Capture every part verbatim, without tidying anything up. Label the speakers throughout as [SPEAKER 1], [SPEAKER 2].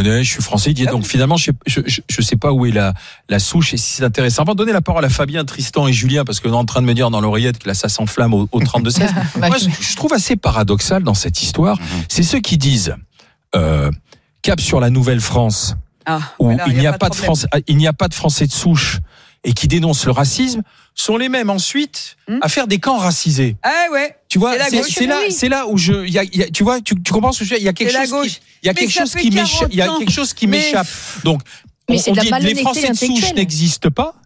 [SPEAKER 1] connais, je suis français. Il dit, donc finalement, je, je, je, je sais pas où est la, la souche et si c'est intéressant. Avant de donner la parole à Fabien, Tristan et Julien, parce qu'on est en train de me dire dans l'oreillette que là, ça s'enflamme au, au trente-deux seize. Moi, je, je trouve assez paradoxal dans cette histoire, c'est ceux qui disent, euh, cap sur la Nouvelle-France, ah, où là, il n'y a, a pas de, de France, il n'y a pas de Français de souche et qui dénoncent le racisme, sont les mêmes ensuite hum. à faire des camps racisés.
[SPEAKER 2] Ah ouais.
[SPEAKER 1] Tu vois, c'est, c'est, c'est là, oui. c'est là où je, y a, y a, tu vois, tu, tu comprends ce que je veux dire. Il y a quelque chose qui, il y a quelque chose qui m'échappe. Il y a quelque chose qui mais m'échappe. Donc, on, on dit les Français de souche n'existent pas.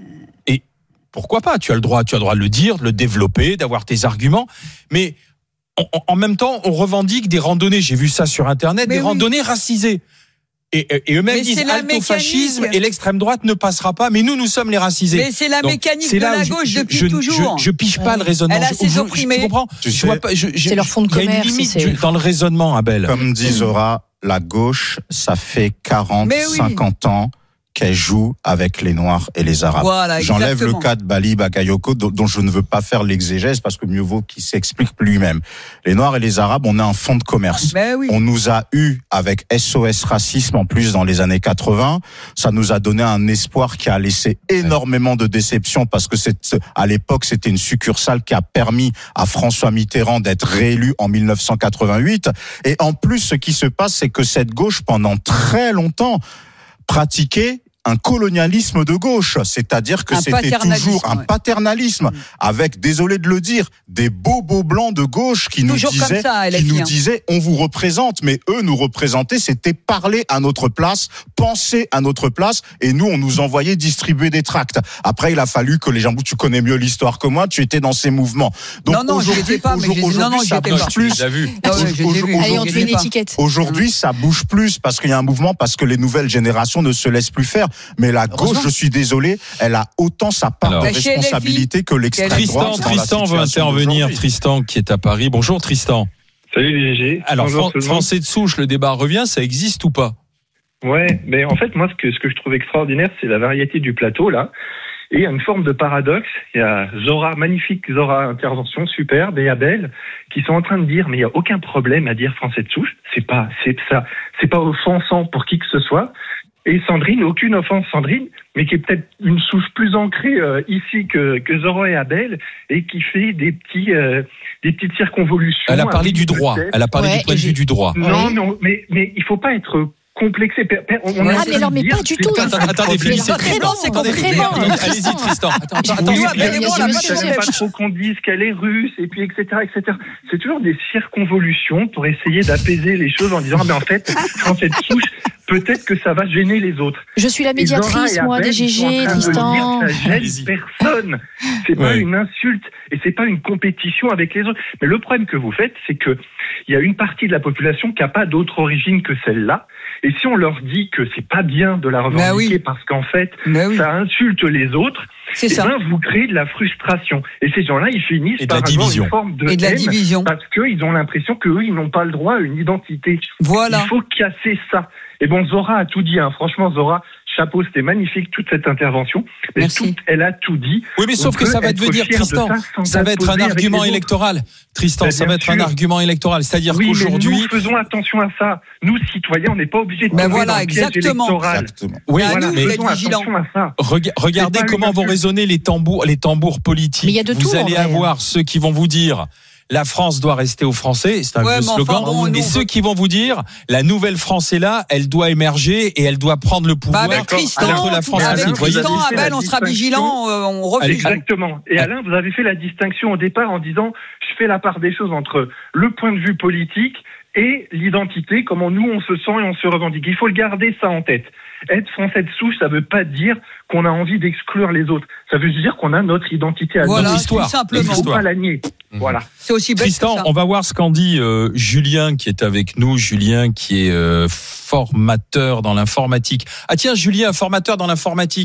[SPEAKER 1] Et pourquoi pas ? Tu as le droit, tu as le droit de le dire, de le développer, d'avoir tes arguments. Mais en, en même temps, on revendique des randonnées. J'ai vu ça sur Internet, mais des oui. randonnées racisées. Et, et eux-mêmes mais disent alto-fascisme et l'extrême droite ne passera pas, mais nous, nous sommes les racisés.
[SPEAKER 2] Mais c'est la Donc, mécanique c'est de la gauche je, depuis
[SPEAKER 1] je,
[SPEAKER 2] toujours.
[SPEAKER 1] Je, je pige pas ouais. le raisonnement.
[SPEAKER 2] Elle a ses opprimés.
[SPEAKER 1] Tu comprends
[SPEAKER 3] tu
[SPEAKER 1] je vois pas, je, je,
[SPEAKER 4] C'est leur fond de commerce.
[SPEAKER 1] Il y a une limite c'est... dans le raisonnement, Abel.
[SPEAKER 3] Comme dit Zora, la gauche, ça fait quarante, oui. cinquante ans qu'elle joue avec les Noirs et les Arabes. Voilà, J'enlève le cas de Bali Bakayoko, dont, dont je ne veux pas faire l'exégèse parce que mieux vaut qu'il s'explique lui-même. Les Noirs et les Arabes, on a un fonds de commerce. Oui. On nous a eu avec S O S Racisme en plus dans les années quatre-vingts. Ça nous a donné un espoir qui a laissé énormément de déception parce que c'est, à l'époque, c'était une succursale qui a permis à François Mitterrand d'être réélu en dix-neuf cent quatre-vingt-huit. Et en plus, ce qui se passe, c'est que cette gauche, pendant très longtemps, pratiquait un colonialisme de gauche, c'est-à-dire que un c'était toujours un ouais. paternalisme, mmh. avec, désolé de le dire, des bobos blancs de gauche qui toujours nous disaient, ça, qui nous disaient, on vous représente, mais eux nous représenter, c'était parler à notre place, penser à notre place, et nous on nous envoyait distribuer des tracts. Après il a fallu que les gens, tu connais mieux l'histoire que moi, tu étais dans ces mouvements.
[SPEAKER 2] Donc non non, aujourd'hui, je pas, aujourd'hui, aujourd'hui non, non, ça bouge pas. plus.
[SPEAKER 1] Vu.
[SPEAKER 2] Ah ouais, aujourd'hui,
[SPEAKER 4] Allez, on te fait une étiquette.
[SPEAKER 3] Aujourd'hui, ça bouge plus parce qu'il y a un mouvement, parce que les nouvelles générations ne se laissent plus faire. Mais la gauche, je suis désolé, elle a autant sa part Alors, de responsabilité que l'extrême
[SPEAKER 1] Tristan,
[SPEAKER 3] droite.
[SPEAKER 1] Tristan veut intervenir. Tristan qui est à Paris. Bonjour Tristan.
[SPEAKER 5] Salut les G G.
[SPEAKER 1] Alors Fran- Français de souche, le débat revient, ça existe ou pas ?
[SPEAKER 5] Ouais, mais en fait moi ce que ce que je trouve extraordinaire, c'est la variété du plateau là. Et il y a une forme de paradoxe. Il y a Zora, magnifique Zora, intervention superbe, et Abel, qui sont en train de dire, mais il n'y a aucun problème à dire Français de souche. C'est pas, c'est ça, c'est pas offensant pour qui que ce soit. Et Sandrine, aucune offense Sandrine, mais qui est peut-être une souche plus ancrée euh, ici que, que Zora et Abel, et qui fait des petits, euh, des petites circonvolutions.
[SPEAKER 1] Elle a parlé du droit. Elle a parlé
[SPEAKER 4] ouais,
[SPEAKER 1] du point de vue du droit.
[SPEAKER 5] Non,
[SPEAKER 4] oui.
[SPEAKER 5] non, mais mais il faut pas être complexé. On
[SPEAKER 4] ah, mais alors, mais pas du tout.
[SPEAKER 1] Attends, attendez, finissez.
[SPEAKER 4] Vraiment, c'est qu'on vraiment.
[SPEAKER 1] Allez-y, Tristan. Attends, attends,
[SPEAKER 5] attends. Pas trop qu'on dise qu'elle est russe, et puis, et cetera, et cetera. C'est toujours des circonvolutions pour essayer d'apaiser les choses en disant, mais en fait, quand cette souche, peut-être que ça va gêner les autres.
[SPEAKER 4] Je suis la médiatrice, moi, des G G, Tristan.
[SPEAKER 5] Ça gêne personne. C'est pas une insulte, et c'est pas une compétition avec les autres. Mais le problème que vous faites, c'est que il y a une partie de la population qui n'a pas d'autre origine que celle-là. Et si on leur dit que c'est pas bien de la revendiquer oui. parce qu'en fait, oui. ça insulte les autres, c'est et ça. Ben, vous créez de la frustration. Et ces gens-là, ils finissent
[SPEAKER 1] et
[SPEAKER 5] par
[SPEAKER 1] avoir
[SPEAKER 5] division. une forme de,
[SPEAKER 2] et de la
[SPEAKER 5] haine
[SPEAKER 2] division.
[SPEAKER 5] parce qu'ils ont l'impression qu'eux, ils n'ont pas le droit à une identité.
[SPEAKER 2] Voilà.
[SPEAKER 5] Il faut casser ça. Et bon, Zora a tout dit. Hein. Franchement, Zora, chapeau, c'était magnifique toute cette intervention. Mais tout, elle a tout dit.
[SPEAKER 1] Oui, mais sauf que ça va devenir, Tristan, ça, ça va être un argument électoral. Tristan, ben, ça va être sûr. un argument électoral. C'est-à-dire
[SPEAKER 5] oui,
[SPEAKER 1] qu'aujourd'hui...
[SPEAKER 5] Mais nous faisons attention à ça. Nous, citoyens, on n'est pas obligés de
[SPEAKER 2] ben
[SPEAKER 5] tomber
[SPEAKER 2] voilà,
[SPEAKER 5] dans le piège électoral.
[SPEAKER 1] Exactement. Oui,
[SPEAKER 2] voilà,
[SPEAKER 1] nous, mais
[SPEAKER 2] faisons attention
[SPEAKER 5] à ça.
[SPEAKER 1] Rega- regardez comment vont résonner les tambours, les tambours politiques.
[SPEAKER 4] Mais il y a de
[SPEAKER 1] vous
[SPEAKER 4] tout,
[SPEAKER 1] allez avoir ceux qui vont vous dire... La France doit rester aux Français, c'est un
[SPEAKER 2] ouais,
[SPEAKER 1] vieux slogan.
[SPEAKER 2] Enfin, bon,
[SPEAKER 1] et
[SPEAKER 2] nous,
[SPEAKER 1] ceux qui vont vous dire, la nouvelle France est là, elle doit émerger et elle doit prendre le pouvoir.
[SPEAKER 2] Bah avec Tristan,
[SPEAKER 1] contre la France.
[SPEAKER 2] avec
[SPEAKER 1] Alain,
[SPEAKER 2] Tristan, Abel, on sera vigilant, euh, on refuse.
[SPEAKER 5] Exactement. Et Alain, vous avez fait la distinction au départ en disant, je fais la part des choses entre le point de vue politique et l'identité, comment nous on se sent et on se revendique. Il faut le garder ça en tête. Être français de souche, ça veut pas dire qu'on a envie d'exclure les autres. Ça veut dire qu'on a notre identité à
[SPEAKER 2] voilà,
[SPEAKER 1] notre histoire.
[SPEAKER 2] Tout simplement.
[SPEAKER 5] Il faut pas la nier. Mmh. Voilà.
[SPEAKER 2] C'est aussi bête
[SPEAKER 1] Tristan,
[SPEAKER 2] que ça.
[SPEAKER 1] on va voir ce qu'en dit euh, Julien qui est avec nous. Julien qui est euh, formateur dans l'informatique. Ah tiens, Julien, formateur dans l'informatique.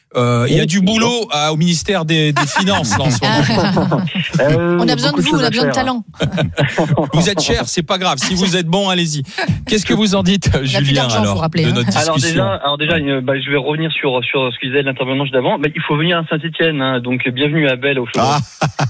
[SPEAKER 1] Euh, il y a du boulot à, au ministère des, des Finances là, en ce moment.
[SPEAKER 4] euh, on a besoin de vous, on a besoin de talent.
[SPEAKER 1] Vous êtes cher, c'est pas grave. Si vous êtes bon, allez-y. Qu'est-ce que vous en dites, Julien, alors,
[SPEAKER 4] rappeler,
[SPEAKER 1] de
[SPEAKER 4] hein.
[SPEAKER 1] notre discussion?
[SPEAKER 6] Alors déjà, alors déjà euh, bah, je vais revenir sur, sur ce que disait l'intervenant juste avant. Bah, il faut venir à Saint-Etienne, hein, donc bienvenue à Belle au show.
[SPEAKER 3] Ah.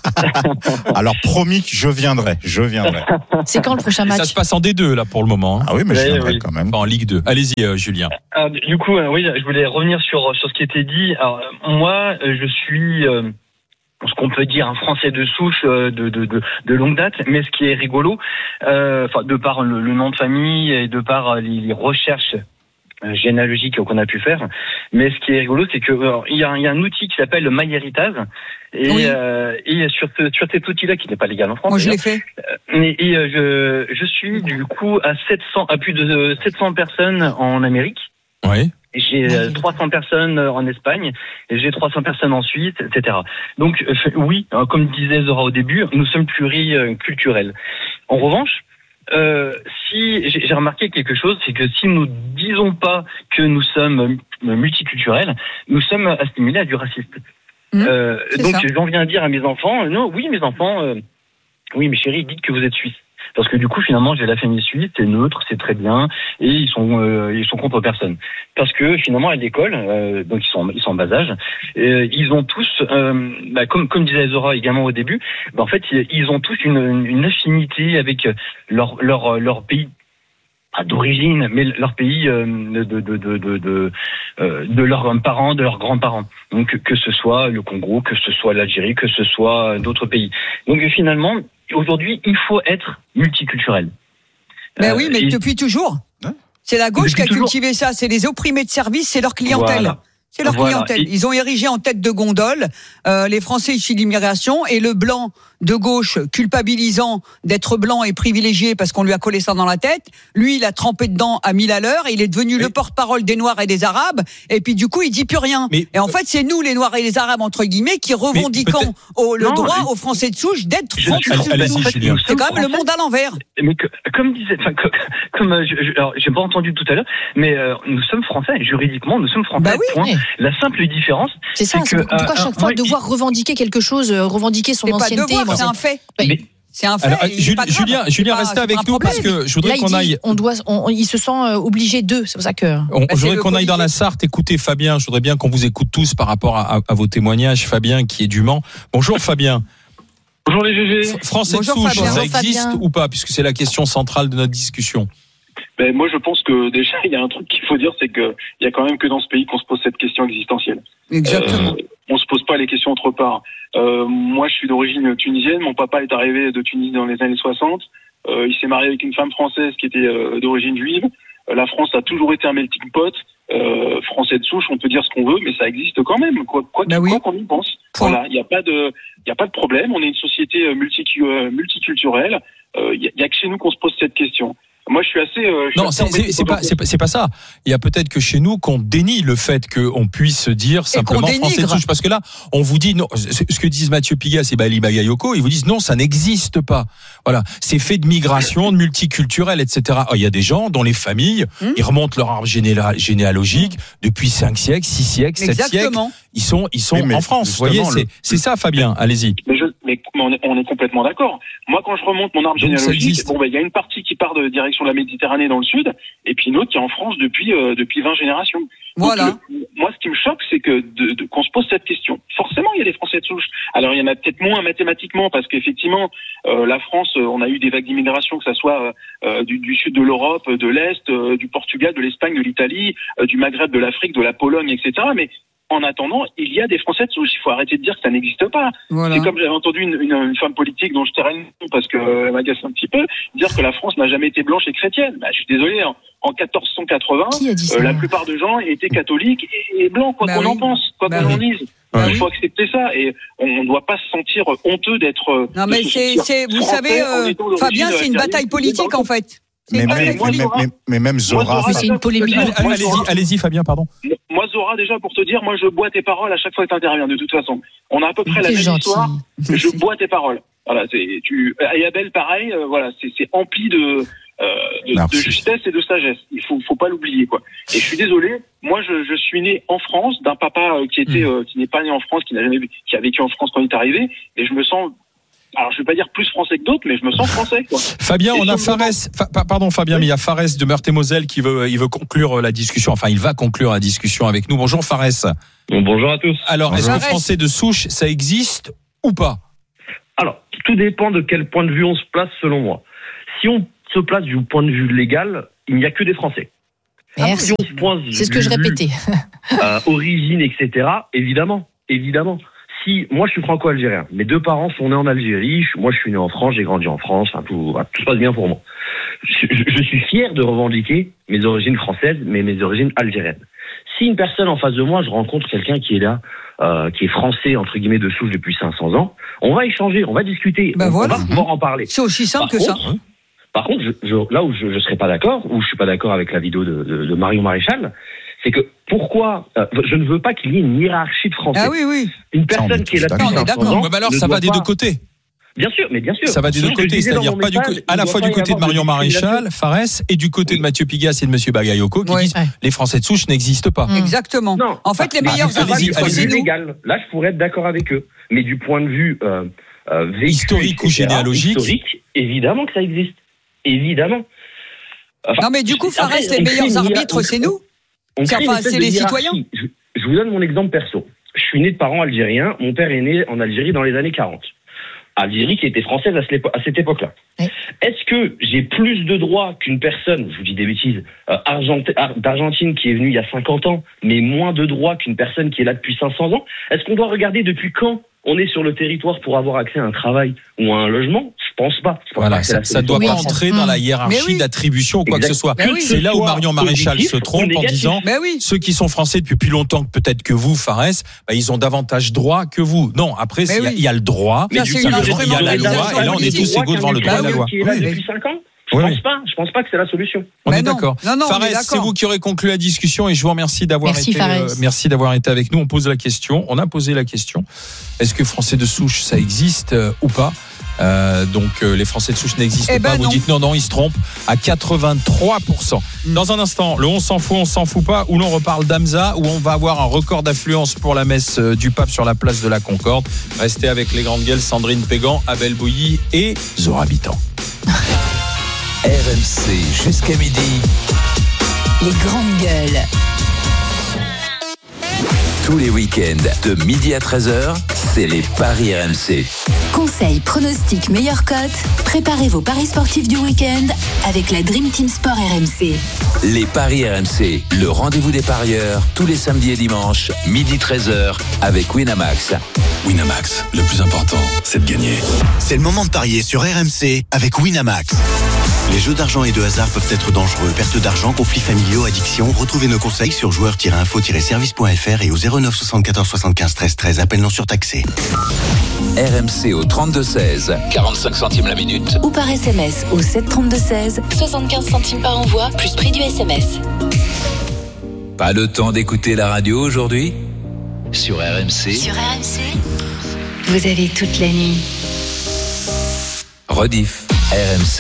[SPEAKER 3] Alors promis que je viendrai, je viendrai.
[SPEAKER 4] C'est quand le prochain match?
[SPEAKER 1] Ça se passe en D deux là pour le moment. Hein.
[SPEAKER 3] Ah oui, mais je viendrai
[SPEAKER 6] oui.
[SPEAKER 3] quand même.
[SPEAKER 1] Enfin, en Ligue deux. Allez-y, euh, Julien.
[SPEAKER 6] Alors, du coup, euh, oui, je voulais revenir sur sur ce qui était dit. Alors, moi, je suis euh, ce qu'on peut dire un Français de souche euh, de, de de de longue date, mais ce qui est rigolo, euh, enfin de par le, le nom de famille et de par les, les recherches généalogiques qu'on a pu faire, mais ce qui est rigolo, c'est que alors, il y a il y a un outil qui s'appelle le MyHeritage et oui. euh, et sur ce, sur cet outil-là qui n'est pas légal en France.
[SPEAKER 2] Moi, je l'ai fait.
[SPEAKER 6] Et, et euh, je je suis du coup à sept cents à plus de sept cents personnes en Amérique.
[SPEAKER 1] Oui.
[SPEAKER 6] J'ai euh, trois cents personnes en Espagne et j'ai trois cents personnes en Suisse, et cetera. Donc euh, oui, hein, comme disait Zora au début, nous sommes pluriculturels. En revanche, euh, si j'ai, j'ai remarqué quelque chose, c'est que si nous disons pas que nous sommes multiculturels, nous sommes assimilés à du racisme. Mmh, euh, donc ça. J'en viens à dire à mes enfants, non, oui mes enfants, euh, oui mes chéris, dites que vous êtes suisses. Parce que du coup, finalement, j'ai la famille suisse, c'est neutre, c'est très bien, et ils sont euh, ils sont contre personne. Parce que finalement, à l'école, euh, donc ils sont ils sont en bas âge, et ils ont tous, euh, bah, comme comme disait Zora également au début, bah, en fait, ils ont tous une, une affinité avec leur leur leur pays. Pas d'origine, mais leur pays euh, de de de de de, euh, de leurs parents, de leurs grands-parents. Donc que ce soit le Congo, que ce soit l'Algérie, que ce soit d'autres pays. Donc finalement, aujourd'hui, il faut être multiculturel.
[SPEAKER 2] Ben euh, oui, mais et... depuis toujours. Hein c'est la gauche depuis qui a toujours. cultivé ça. C'est les opprimés de service, c'est leur clientèle. Voilà. C'est leur voilà. clientèle. Et... Ils ont érigé en tête de gondole euh, les Français issus de l'immigration et le blanc de gauche culpabilisant d'être blanc et privilégié parce qu'on lui a collé ça dans la tête. Lui, il a trempé dedans à mille à l'heure. Il est devenu mais... le porte-parole des Noirs et des Arabes. Et puis du coup, il dit plus rien. Mais... Et en fait, c'est nous, les Noirs et les Arabes entre guillemets, qui revendiquons au, le non, droit mais... aux Français de souche d'être Français de souche. C'est quand même le monde à l'envers.
[SPEAKER 6] Mais que, comme disait, enfin, comme, comme je, je, alors, j'ai pas entendu tout à l'heure, mais euh, nous sommes Français. Juridiquement, nous sommes Français.
[SPEAKER 2] Bah oui,
[SPEAKER 6] point.
[SPEAKER 2] Oui.
[SPEAKER 6] La simple différence,
[SPEAKER 4] c'est, c'est ça. Que, c'est pourquoi euh, chaque fois euh, devoir revendiquer quelque chose, euh, revendiquer son ancienneté.
[SPEAKER 2] C'est un fait. Mais, c'est un fait.
[SPEAKER 1] Alors, Julien, Julien, Julien restez avec nous parce que je voudrais
[SPEAKER 4] Là,
[SPEAKER 1] qu'on
[SPEAKER 4] dit,
[SPEAKER 1] aille.
[SPEAKER 4] On doit, on, il se sent obligé d'eux. C'est pour ça que.
[SPEAKER 1] On, bah, je voudrais qu'on aille dans la Sarthe. Écoutez, Fabien. Je voudrais bien qu'on vous écoute tous par rapport à, à, à vos témoignages. Fabien, qui est du Mans. Bonjour, Fabien.
[SPEAKER 5] Bonjour les G G.
[SPEAKER 1] Français de souche, ça existe ou pas, puisque c'est la question centrale de notre discussion.
[SPEAKER 5] Ben, moi, je pense que déjà, il y a un truc qu'il faut dire, c'est que il y a quand même que dans ce pays qu'on se pose cette question existentielle.
[SPEAKER 2] Exactement.
[SPEAKER 5] Euh, on se pose pas les questions autre part. Euh, moi, je suis d'origine tunisienne. Mon papa est arrivé de Tunisie dans les années soixante. Euh, il s'est marié avec une femme française qui était euh, d'origine juive. Euh, la France a toujours été un melting pot. Euh, français de souche, on peut dire ce qu'on veut, mais ça existe quand même. Quoi, quoi, bah oui. quoi qu'on y pense. Point. Voilà, il n'y a pas de, il y a pas de problème. On est une société multi, euh, multiculturelle. Il euh, y, y a que chez nous qu'on se pose cette question. Moi, je suis assez. Euh, je
[SPEAKER 1] non,
[SPEAKER 5] suis
[SPEAKER 1] assez c'est, c'est, pas, c'est, pas, c'est pas ça. Il y a peut-être que chez nous qu'on dénie le fait qu'on puisse dire simplement français de souche, parce que là, on vous dit non. Ce que disent Mathieu Pigas et Bali Bagayoko, ils vous disent non, ça n'existe pas. Voilà, c'est fait de migration, de multiculturel, et cetera. Il y a des gens dont les familles, hum. ils remontent leur arbre généalogique depuis cinq siècles, six siècles, sept siècles. Ils sont, ils sont oui, en France. Vous voyez, c'est, le... c'est ça, Fabien. Allez-y.
[SPEAKER 5] Mais, je, mais on, est, on est complètement d'accord. Moi, quand je remonte mon arbre Donc, généalogique, bon, ben, il y a une partie qui part de direction de la Méditerranée dans le sud, et puis une autre qui est en France depuis euh, depuis vingt générations.
[SPEAKER 2] Voilà.
[SPEAKER 5] Donc, le, moi, ce qui me choque, c'est que de, de, qu'on se pose cette question. Forcément, il y a des Français de souche. Alors, il y en a peut-être moins mathématiquement, parce qu'effectivement, euh, la France, euh, on a eu des vagues d'immigration, que ça soit euh, du, du sud de l'Europe, de l'Est, euh, du Portugal, de l'Espagne, de l'Italie, euh, du Maghreb, de l'Afrique, de la Pologne, et cetera. Mais en attendant, il y a des Français de souche. Il faut arrêter de dire que ça n'existe pas. Voilà. C'est comme j'avais entendu une, une, une femme politique dont je tairai le nom parce qu'elle euh, m'agace un petit peu, dire que la France n'a jamais été blanche et chrétienne. Bah, je suis désolé, en, en quatorze cent quatre-vingts, euh, la plupart des gens étaient catholiques et, et blancs, quoi bah qu'on oui. en pense, quoi bah qu'on oui. en dise. Bah il faut oui. accepter ça et on ne doit pas se sentir honteux d'être.
[SPEAKER 2] Non mais c'est, c'est, vous savez, euh, Fabien, c'est une bataille politique en fait.
[SPEAKER 3] Mais même, mais, mais, mais même Zora.
[SPEAKER 4] Mais c'est une polémique.
[SPEAKER 1] Allez-y, allez-y, Fabien, pardon.
[SPEAKER 5] Moi, Zora, déjà, pour te dire, moi, je bois tes paroles à chaque fois que tu interviens, de toute façon. On a à peu près la même gentil. histoire. Je bois tes paroles. Voilà, c'est, tu, et Abel, pareil, euh, voilà, c'est, c'est empli de,
[SPEAKER 7] euh, de, de justesse et de sagesse. Il faut, faut pas l'oublier, quoi. Et je suis désolé, moi, je, je suis né en France d'un papa qui était, mmh. euh, qui n'est pas né en France, qui n'a jamais, qui a vécu en France quand il est arrivé, et je me sens. Alors, je vais pas dire plus français que d'autres, mais je me sens français, quoi.
[SPEAKER 1] Fabien, et on a Fares, fa, pardon Fabien, oui. mais il y a Fares de Meurthe-et-Moselle qui veut, il veut conclure la discussion. Enfin, il va conclure la discussion avec nous. Bonjour Fares.
[SPEAKER 5] Bon, bonjour à tous.
[SPEAKER 1] Alors, bonjour. Est-ce que Français de souche, ça existe ou pas?
[SPEAKER 5] Alors, tout dépend de quel point de vue on se place, selon moi. Si on se place du point de vue légal, il n'y a que des Français.
[SPEAKER 4] Merci.
[SPEAKER 5] Si on se pointe
[SPEAKER 4] C'est ce que je répétais.
[SPEAKER 5] euh, origine, et cetera. Évidemment, évidemment. Si, moi, je suis franco-algérien. Mes deux parents sont nés en Algérie. Moi, je suis né en France. J'ai grandi en France. Enfin, tout, tout se passe bien pour moi. Je, je suis fier de revendiquer mes origines françaises, mais mes origines algériennes. Si une personne en face de moi, je rencontre quelqu'un qui est là, euh, qui est français, entre guillemets, de souche depuis cinq cents ans, on va échanger, on va discuter,
[SPEAKER 2] ben
[SPEAKER 5] on,
[SPEAKER 2] voilà.
[SPEAKER 5] on va pouvoir en parler.
[SPEAKER 2] C'est aussi simple
[SPEAKER 5] par
[SPEAKER 2] que
[SPEAKER 5] contre,
[SPEAKER 2] ça.
[SPEAKER 5] Par contre, je, je, là où je ne serais pas d'accord, où je suis pas d'accord avec la vidéo de, de, de Marion Maréchal, c'est que pourquoi euh, je ne veux pas qu'il y ait une hiérarchie de Français.
[SPEAKER 2] Ah oui, oui.
[SPEAKER 5] Une personne qui est là depuis cinq cents ans.
[SPEAKER 1] Mais alors, ça va des deux côtés.
[SPEAKER 5] Bien sûr, mais bien sûr.
[SPEAKER 1] Ça va des deux côtés, c'est-à-dire pas du côté, à la fois du côté de Marion Maréchal, Fares, et du côté oui. de Mathieu Pigasse et de Monsieur Bagayoko qui oui. disent ouais. les Français de souche n'existent pas.
[SPEAKER 2] Mmh. Exactement. Non. En fait, les bah, meilleurs arbitres, c'est nous.
[SPEAKER 5] Légal. Là, je pourrais être d'accord avec eux, mais du point de vue euh, euh, vécu,
[SPEAKER 1] historique ou généalogique,
[SPEAKER 5] historique, évidemment que ça existe. Évidemment.
[SPEAKER 2] Enfin, non, mais du coup, Fares, les meilleurs arbitres, c'est nous. Enfin, c'est les citoyens.
[SPEAKER 5] Je, je vous donne mon exemple perso. Je suis né de parents algériens. Mon père est né en Algérie dans les années quarante. Algérie qui était française à cette époque-là. Oui. Est-ce que j'ai plus de droits qu'une personne, je vous dis des bêtises, euh, Argent- d'Argentine qui est venue il y a cinquante ans, mais moins de droits qu'une personne qui est là depuis cinq cents ans? Est-ce qu'on doit regarder depuis quand on est sur le territoire pour avoir accès à un travail ou à un logement? Je pense pas. Je pense
[SPEAKER 1] voilà,
[SPEAKER 5] pas
[SPEAKER 1] ça, ça doit pas entrer mmh. dans la hiérarchie oui. d'attribution ou quoi exact. que ce soit. Oui. C'est là où Marion Maréchal se trompe en disant
[SPEAKER 2] oui.
[SPEAKER 1] ceux qui sont français depuis plus longtemps que peut-être que vous, Fares, bah, ils ont davantage droit que vous. Non, après, il oui. y, y a le droit, mais il y a la loi, et là, on est tous égaux devant le droit de la loi.
[SPEAKER 5] Qui est là depuis cinq ans. Je pense pas. Je pense pas que c'est la solution.
[SPEAKER 1] On
[SPEAKER 2] mais
[SPEAKER 1] est
[SPEAKER 2] non.
[SPEAKER 1] d'accord.
[SPEAKER 2] Non, non,
[SPEAKER 1] Fares, c'est vous qui aurez conclu la discussion et je vous remercie d'avoir
[SPEAKER 4] merci,
[SPEAKER 1] été. Euh, merci d'avoir été avec nous. On pose la question. On a posé la question. Est-ce que Français de souche ça existe euh, ou pas? Euh, donc euh, les Français de souche n'existent
[SPEAKER 2] eh ben
[SPEAKER 1] pas. Vous
[SPEAKER 2] non.
[SPEAKER 1] dites non, non, ils se trompent à quatre-vingt-trois pour cent. Mm. Dans un instant, le on s'en fout, on s'en fout pas, où l'on reparle d'Hamza, où on va avoir un record d'affluence pour la messe euh, du pape sur la place de la Concorde. Restez avec les grandes gueules Sandrine Pégan, Abel Bouilly et Zora Habitant.
[SPEAKER 8] R M C jusqu'à midi.
[SPEAKER 4] Les grandes gueules.
[SPEAKER 8] Tous les week-ends, de midi à treize heures, c'est les paris R M C.
[SPEAKER 9] Conseils, pronostics, meilleures cotes. Préparez vos paris sportifs du week-end avec la Dream Team Sport R M C.
[SPEAKER 8] Les paris R M C, le rendez-vous des parieurs, tous les samedis et dimanches, midi treize heures, avec Winamax.
[SPEAKER 10] Winamax, le plus important, c'est de gagner.
[SPEAKER 11] C'est le moment de parier sur R M C avec Winamax. Les jeux d'argent et de hasard peuvent être dangereux. Perte d'argent, conflits familiaux, addiction. Retrouvez nos conseils sur joueurs tiret info tiret service point f r et au zéro neuf soixante-quatorze soixante-quinze treize treize. Appel non surtaxé.
[SPEAKER 8] R M C au trente-deux seize, quarante-cinq centimes la minute.
[SPEAKER 9] Ou par S M S au sept trente-deux seize, soixante-quinze centimes par envoi, plus prix du S M S.
[SPEAKER 8] Pas le temps d'écouter la radio aujourd'hui? Sur R M C.
[SPEAKER 9] Sur R M C, vous avez toute la nuit.
[SPEAKER 8] Rediff, R M C.